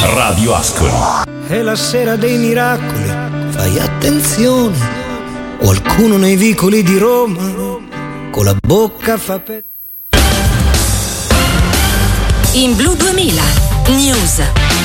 Radio Ascoli. È la sera dei miracoli, fai attenzione, qualcuno nei vicoli di Roma con la bocca fa In Blu 2000 News.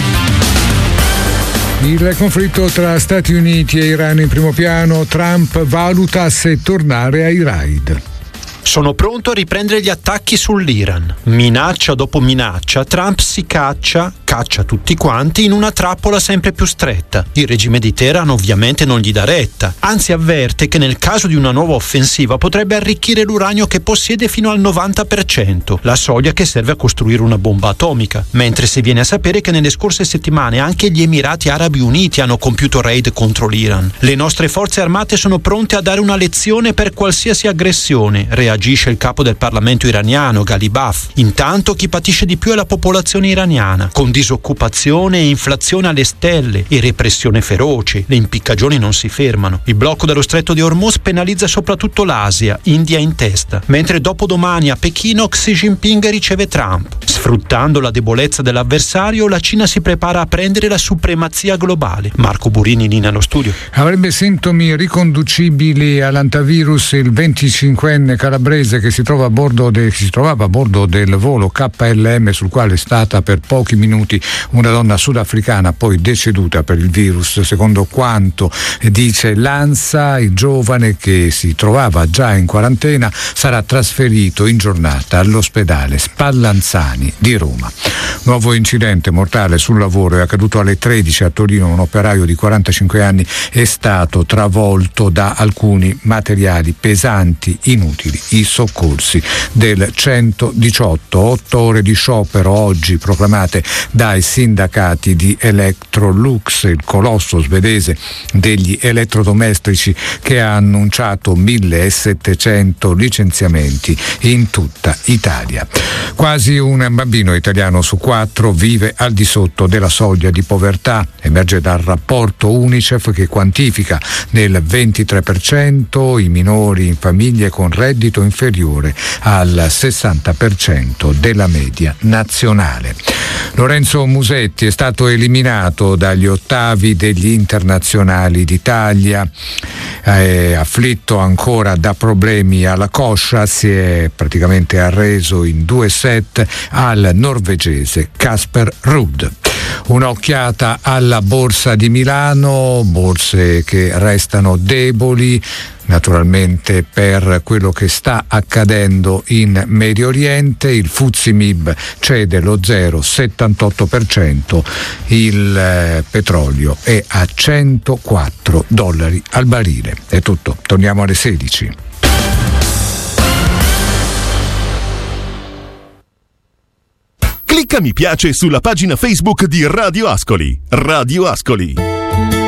Il conflitto tra Stati Uniti e Iran in primo piano. Trump valuta se tornare ai raid. Sono pronto a riprendere gli attacchi sull'Iran. Minaccia dopo minaccia, Trump si caccia tutti quanti in una trappola sempre più stretta. Il regime di Teheran ovviamente non gli dà retta, anzi avverte che nel caso di una nuova offensiva potrebbe arricchire l'uranio che possiede fino al 90%, la soglia che serve a costruire una bomba atomica, mentre si viene a sapere che nelle scorse settimane anche gli Emirati Arabi Uniti hanno compiuto raid contro l'Iran. Le nostre forze armate sono pronte a dare una lezione per qualsiasi aggressione, reagisce il capo del Parlamento iraniano, Ghalibaf. Intanto chi patisce di più è la popolazione iraniana, con disoccupazione e inflazione alle stelle e repressione feroce. Le impiccagioni non si fermano. Il blocco dello stretto di Hormuz penalizza soprattutto l'Asia, India in testa, mentre dopodomani a Pechino Xi Jinping riceve Trump. Sfruttando la debolezza dell'avversario, la Cina si prepara a prendere la supremazia globale. Marco Burini, linea allo studio. Avrebbe sintomi riconducibili all'antivirus il 25enne calabrese che si trovava a bordo del volo KLM, sul quale è stata per pochi minuti una donna sudafricana, poi deceduta per il virus. Secondo quanto dice l'ANSA, il giovane, che si trovava già in quarantena, sarà trasferito in giornata all'ospedale Spallanzani di Roma. Nuovo incidente mortale sul lavoro è accaduto alle 13 a Torino. Un operaio di 45 anni è stato travolto da alcuni materiali pesanti inutili. I soccorsi del 118. 8 ore di sciopero oggi proclamate dai sindacati di Electrolux, il colosso svedese degli elettrodomestici, che ha annunciato 1.700 licenziamenti in tutta Italia. Quasi un bambino italiano su 4 vive al di sotto della soglia di povertà, emerge dal rapporto UNICEF che quantifica nel 23% i minori in famiglie con reddito inferiore al 60% della media nazionale. Lorenzo Musetti è stato eliminato dagli ottavi degli internazionali d'Italia, afflitto ancora da problemi alla coscia, si è praticamente arreso in 2 set al norvegese Casper Ruud. Un'occhiata alla borsa di Milano, borse che restano deboli naturalmente per quello che sta accadendo in Medio Oriente. Il FTSE MIB cede lo 0,78%, il petrolio è a $104 al barile. È tutto, torniamo alle 16. Clicca mi piace sulla pagina Facebook di Radio Ascoli. Radio Ascoli.